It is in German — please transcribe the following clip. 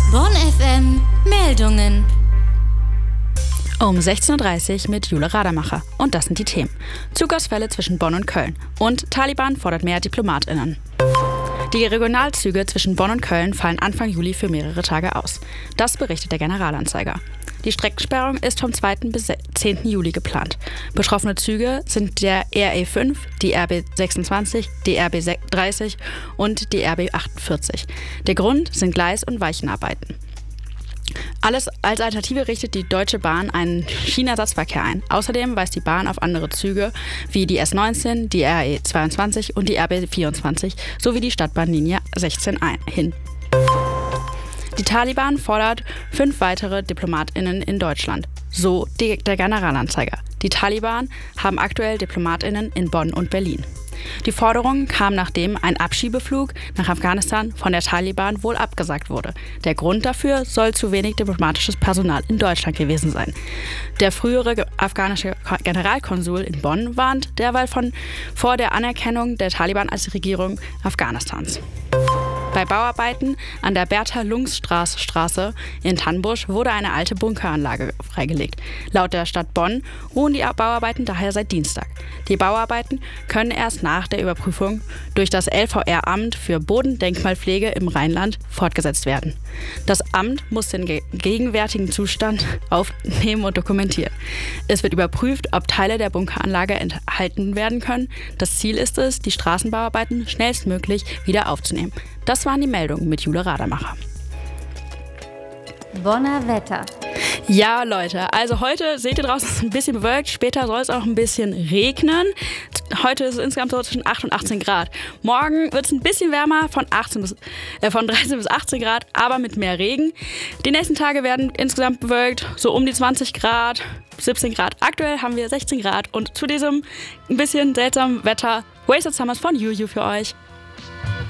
Bonn FM Meldungen. Um 16.30 Uhr mit Jule Radermacher. Und das sind die Themen. Zugausfälle zwischen Bonn und Köln. Und Taliban fordert mehr DiplomatInnen. Die Regionalzüge zwischen Bonn und Köln fallen Anfang Juli für mehrere Tage aus. Das berichtet der Generalanzeiger. Die Streckensperrung ist vom 2. bis 10. Juli geplant. Betroffene Züge sind der RE5, die RB 26, die RB 30 und die RB 48. Der Grund sind Gleis- und Weichenarbeiten. Als Alternative richtet die Deutsche Bahn einen Schienenersatzverkehr ein. Außerdem weist die Bahn auf andere Züge wie die S19, die RE 22 und die RB 24 sowie die Stadtbahnlinie 16 hin. Die Taliban fordert 5 weitere DiplomatInnen in Deutschland. So der Generalanzeiger. Die Taliban haben aktuell DiplomatInnen in Bonn und Berlin. Die Forderung kam, nachdem ein Abschiebeflug nach Afghanistan von der Taliban wohl abgesagt wurde. Der Grund dafür soll zu wenig diplomatisches Personal in Deutschland gewesen sein. Der frühere afghanische Generalkonsul in Bonn warnt derweil vor der Anerkennung der Taliban als Regierung Afghanistans. Bei Bauarbeiten an der Bertha-Lungs-Straße in Tannbusch wurde eine alte Bunkeranlage freigelegt. Laut der Stadt Bonn ruhen die Bauarbeiten daher seit Dienstag. Die Bauarbeiten können erst nach der Überprüfung durch das LVR-Amt für Bodendenkmalpflege im Rheinland fortgesetzt werden. Das Amt muss den gegenwärtigen Zustand aufnehmen und dokumentieren. Es wird überprüft, ob Teile der Bunkeranlage enthalten werden können. Das Ziel ist es, die Straßenbauarbeiten schnellstmöglich wieder aufzunehmen. Das waren die Meldungen mit Jule Radermacher. Bonner Wetter. Ja, Leute, also heute seht ihr draußen, es ist ein bisschen bewölkt, später soll es auch ein bisschen regnen. Heute ist es insgesamt so zwischen 8 und 18 Grad. Morgen wird es ein bisschen wärmer, von 13 bis 18 Grad, aber mit mehr Regen. Die nächsten Tage werden insgesamt bewölkt, so um die 20 Grad, 17 Grad. Aktuell haben wir 16 Grad und zu diesem ein bisschen seltsamen Wetter Wasted Summers von Juju für euch.